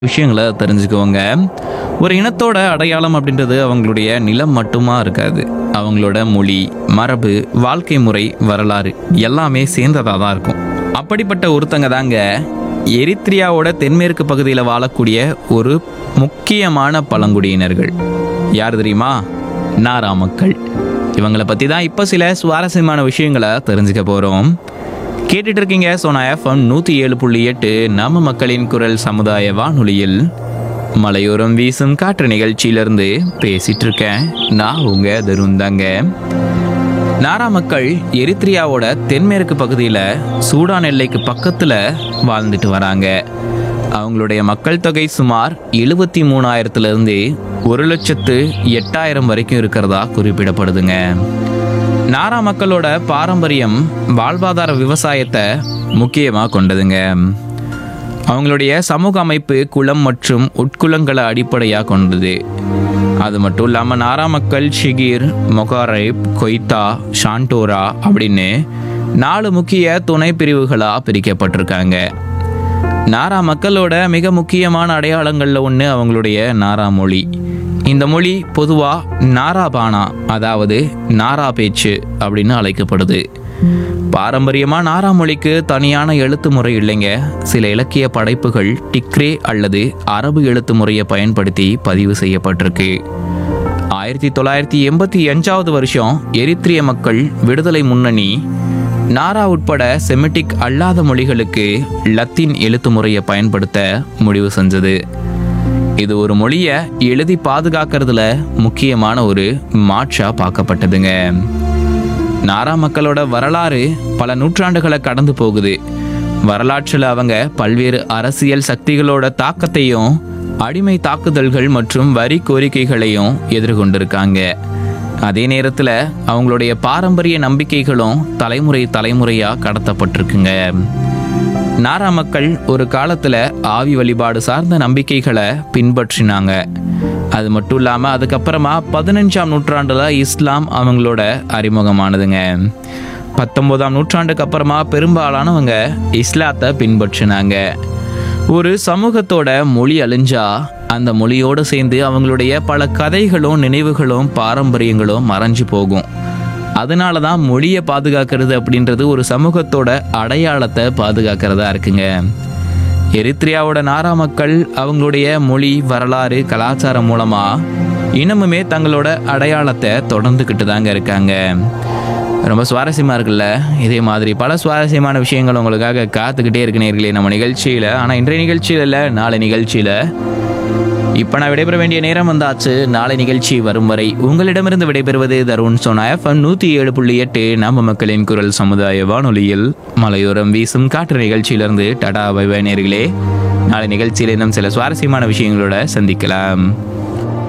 விஷயங்களை தெரிஞ்சுக்குவோங்க. ஒரு இனத்தோட அடையாளம் அப்படின்றது அவங்களுடைய நிலம் மட்டுமா இருக்காது. அவங்களோட மொழி, மரபு, வாழ்க்கை முறை, வரலாறு எல்லாமே சேர்ந்ததாக தான் இருக்கும். அப்படிப்பட்ட ஒருத்தங்க தாங்க எரித்ரியாவோட தென்மேற்கு பகுதியில் வாழக்கூடிய ஒரு முக்கியமான பழங்குடியினர்கள். யார் தெரியுமா? நாரா மக்கள். இவங்களை பற்றி தான் இப்போ சில சுவாரஸ்யமான விஷயங்களை தெரிஞ்சுக்க போகிறோம். கேட்டுட்டு இருக்கீங்க சோனா எஃப்எம் 107.8 நம்ம மக்களின் குரல் சமுதாய வானொலியில் மலையோரம் வீசும் காற்று நிகழ்ச்சியிலிருந்து பேசிட்டு இருக்கேன். நான் உங்க தருந்தாங்க. நாரா மக்கள் எரித்ரியாவோட தென்மேற்கு பகுதியில் சூடான் எல்லைக்கு பக்கத்தில் வாழ்ந்துட்டு வராங்க. அவங்களுடைய மக்கள் தொகை சுமார் 73,000 1,08,000 வரைக்கும் இருக்கிறதா குறிப்பிடப்படுதுங்க. நாரா மக்களோட பாரம்பரியம் வாழ்வாதார விவசாயத்தை முக்கியமாக கொண்டதுங்க. அவங்களுடைய சமூக அமைப்பு குலம் மற்றும் உட்குலங்களை அடிப்படையாக கொண்டது. அது மட்டும் இல்லாமல் நாரா மக்கள் ஷிகிர், மொகாரைப், கொய்தா, ஷாண்டோரா அப்படின்னு 4 முக்கிய துணை பிரிவுகளாக பிரிக்கப்பட்டிருக்காங்க. நாரா மக்களோட மிக முக்கியமான அடையாளங்களில் ஒன்று அவங்களுடைய நாரா மொழி. இந்த மொழி பொதுவாக நாராபானா, அதாவது நாரா பேச்சு அப்படின்னு அழைக்கப்படுது. பாரம்பரியமாக நாரா மொழிக்கு தனியான எழுத்து முறை இல்லைங்க. சில இலக்கிய படைப்புகள் டிக்ரே அல்லது அரபு எழுத்து முறையை பயன்படுத்தி பதிவு செய்யப்பட்டிருக்கு. 1985 வருஷம் எரித்ரிய மக்கள் விடுதலை முன்னணி நாரா உட்பட செமிட்டிக் அல்லாத மொழிகளுக்கு லத்தீன் எழுத்து முறையை பயன்படுத்த முடிவு செஞ்சது. இது ஒரு மொழியை எழுதி பாதுகாக்கிறதுல முக்கியமான ஒரு மாற்றா பார்க்கப்பட்டதுங்க. நாரா மக்களோட வரலாறு பல நூற்றாண்டுகளை கடந்து போகுது. வரலாற்றில் அவங்க பல்வேறு அரசியல் சக்திகளோட தாக்கத்தையும் அடிமை தாக்குதல்கள் மற்றும் வரி கோரிக்கைகளையும் எதிர்கொண்டிருக்காங்க. அதே நேரத்தில் அவங்களுடைய பாரம்பரிய நம்பிக்கைகளும் தலைமுறையாக கடத்தப்பட்டிருக்குங்க. நாரா மக்கள் ஒரு காலத்தில் ஆவி வழிபாடு சார்ந்த நம்பிக்கைகளை பின்பற்றினாங்க. அது மட்டும் இல்லாமல் அதுக்கப்புறமா 15ஆம் நூற்றாண்டில் இஸ்லாம் அவங்களோட அறிமுகமானதுங்க. 19ஆம் நூற்றாண்டுக்கு அப்புறமா பெரும்பாலானவங்க இஸ்லாத்தை பின்பற்றினாங்க. ஒரு சமூகத்தோட மொழி அழிஞ்சா அந்த மொழியோடு சேர்ந்து அவங்களுடைய பல கதைகளும் நினைவுகளும் பாரம்பரியங்களும் மறைஞ்சு போகும். அதனால தான் மொழியை பாதுகாக்கிறது அப்படின்றது ஒரு சமூகத்தோட அடையாளத்தை பாதுகாக்கிறதா இருக்குங்க. எரித்ரியாவோட நாரா மக்கள் அவங்களுடைய மொழி, வரலாறு, கலாச்சாரம் மூலமா இன்னமுமே தங்களோட அடையாளத்தை தொடர்ந்துக்கிட்டு தாங்க இருக்காங்க. ரொம்ப சுவாரஸ்யமாக இருக்குல்ல? இதே மாதிரி பல சுவாரஸ்யமான விஷயங்கள் உங்களுக்காக காத்துக்கிட்டே இருக்கு நேர்களே நம்ம நிகழ்ச்சியில். ஆனால் இன்றைய நிகழ்ச்சியில் இல்லை, நாளை நிகழ்ச்சியில். இப்போ நான் விடைபெற வேண்டிய நேரம் வந்தாச்சு. நாளை நிகழ்ச்சி வரும் வரை உங்களிடமிருந்து விடைபெறுவது தருண். சோனா எஃப்எம் 107.8 நம்ம மக்களின் குரல் சமுதாய வானொலியில் மலையோரம் வீசும் காற்று நிகழ்ச்சியிலிருந்து டாடா பை பை நேர்களே. நாளை நிகழ்ச்சியில் இன்னும் சில சுவாரஸ்யமான விஷயங்களோட சந்திக்கலாம்.